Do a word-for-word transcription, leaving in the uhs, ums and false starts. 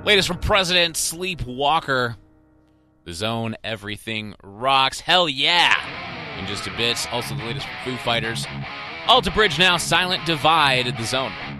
Latest from President Sleepwalker. The Zone, everything rocks. Hell yeah! In just a bit. Also the latest from Foo Fighters. Alter Bridge now, Silent Divide, The Zone.